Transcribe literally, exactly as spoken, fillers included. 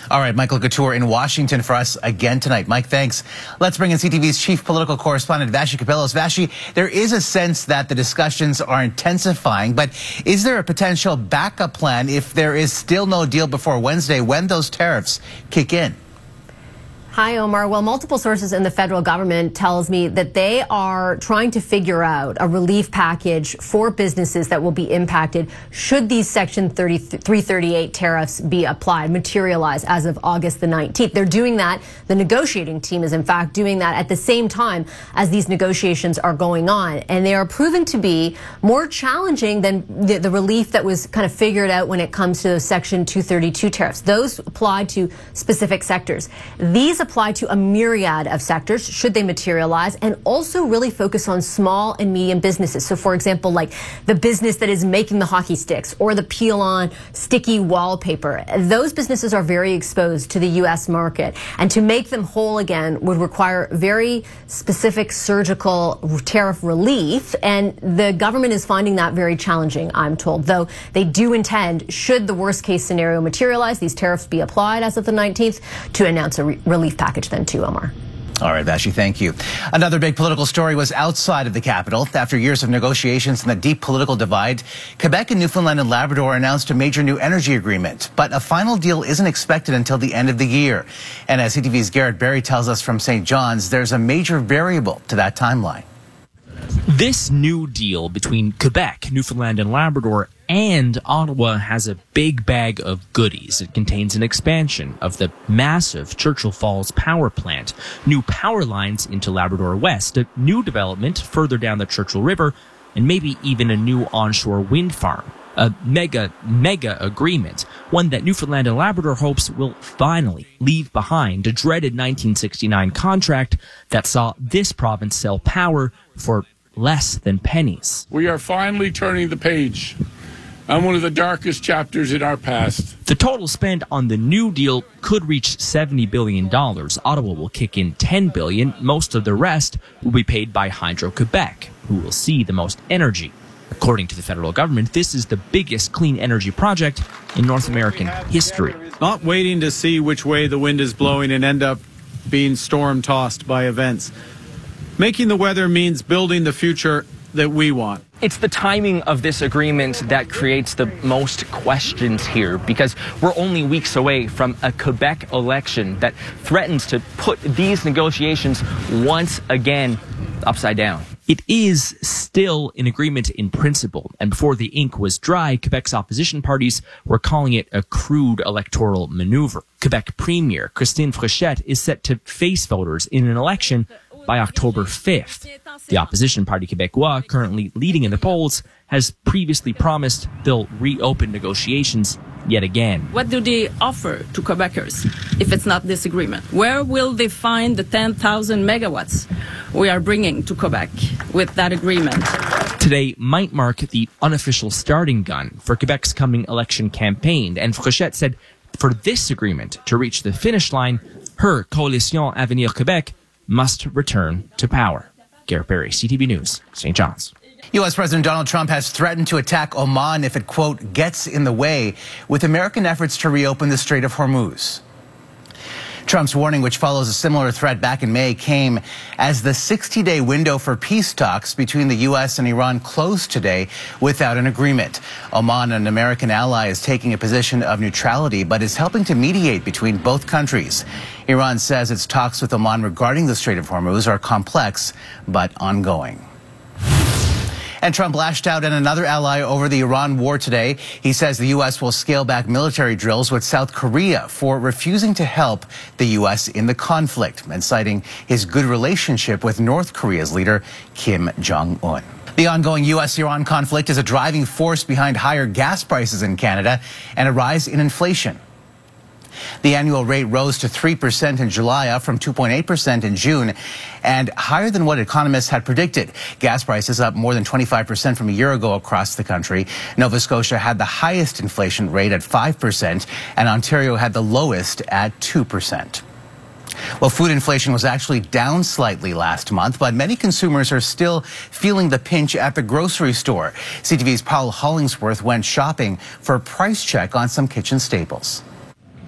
All right, Michael Couture in Washington for us again tonight. Mike, thanks. Let's bring in C T V's chief political correspondent, Vassy Kapelos. Vassy, there is a sense that the discussions are intensifying, but is there a potential backup plan if there is still no deal before Wednesday when those tariffs kick in? Hi, Omar. Well, multiple sources in the federal government tells me that they are trying to figure out a relief package for businesses that will be impacted should these Section three thirty-eight tariffs be applied, materialize as of August the nineteenth. They're doing that. The negotiating team is, in fact, doing that at the same time as these negotiations are going on. And they are proven to be more challenging than the, the relief that was kind of figured out when it comes to those Section two thirty-two tariffs. Those apply to specific sectors. These apply to a myriad of sectors should they materialize, and also really focus on small and medium businesses. So for example, like the business that is making the hockey sticks or the peel on sticky wallpaper. Those businesses are very exposed to the U S market, and to make them whole again would require very specific surgical tariff relief, and the government is finding that very challenging, I'm told, though they do intend, should the worst case scenario materialize, these tariffs be applied as of the nineteenth, to announce a re relief package then too, Omar. All right, Vassy, thank you. Another big political story was outside of the capital. After years of negotiations and a deep political divide, Quebec and Newfoundland and Labrador announced a major new energy agreement. But a final deal isn't expected until the end of the year. And as C T V's Garrett Berry tells us from Saint John's, there's a major variable to that timeline. This new deal between Quebec, Newfoundland and Labrador and Ottawa has a big bag of goodies. It contains an expansion of the massive Churchill Falls power plant, new power lines into Labrador West, a new development further down the Churchill River, and maybe even a new onshore wind farm. A mega, mega agreement, one that Newfoundland and Labrador hopes will finally leave behind a dreaded nineteen sixty-nine contract that saw this province sell power for less than pennies. We are finally turning the page on one of the darkest chapters in our past. The total spend on the new deal could reach seventy billion dollars. Ottawa will kick in ten billion dollars. Most of the rest will be paid by Hydro-Quebec, who will see the most energy. According to the federal government, this is the biggest clean energy project in North American history. Not waiting to see which way the wind is blowing and end up being storm-tossed by events. Making the weather means building the future that we want. It's the timing of this agreement that creates the most questions here, because we're only weeks away from a Quebec election that threatens to put these negotiations once again upside down. It is still an agreement in principle, and before the ink was dry, Quebec's opposition parties were calling it a crude electoral maneuver. Quebec Premier Christine Fréchette is set to face voters in an election by October fifth. The opposition party Québécois, currently leading in the polls, has previously promised they'll reopen negotiations yet again. What do they offer to Quebecers if it's not this agreement? Where will they find the ten thousand megawatts we are bringing to Quebec with that agreement? Today might mark the unofficial starting gun for Quebec's coming election campaign, and Fréchette said for this agreement to reach the finish line, her Coalition Avenir Québec must return to power. Garrett Berry, C T V News, Saint John's. U S President Donald Trump has threatened to attack Oman if it, quote, gets in the way with American efforts to reopen the Strait of Hormuz. Trump's warning, which follows a similar threat back in May, came as the sixty-day window for peace talks between the U S and Iran closed today without an agreement. Oman, an American ally, is taking a position of neutrality but is helping to mediate between both countries. Iran says its talks with Oman regarding the Strait of Hormuz are complex but ongoing. And Trump lashed out at another ally over the Iran war today. He says the U S will scale back military drills with South Korea for refusing to help the U S in the conflict, and citing his good relationship with North Korea's leader, Kim Jong-un. The ongoing U S Iran conflict is a driving force behind higher gas prices in Canada and a rise in inflation. The annual rate rose to three percent in July, up from two point eight percent in June, and higher than what economists had predicted. Gas prices up more than twenty-five percent from a year ago across the country. Nova Scotia had the highest inflation rate at five percent, and Ontario had the lowest at two percent. Well, food inflation was actually down slightly last month, but many consumers are still feeling the pinch at the grocery store. C T V's Paul Hollingsworth went shopping for a price check on some kitchen staples.